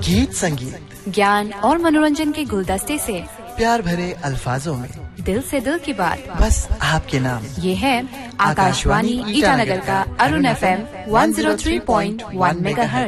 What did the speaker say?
गीत संगीत, ज्ञान और मनोरंजन के गुलदस्ते से प्यार भरे अल्फाजों में दिल से दिल की बात, बस आपके नाम। ये है आकाशवाणी ईटानगर का अरुण FM 103.1 मेगाहर्ट्ज।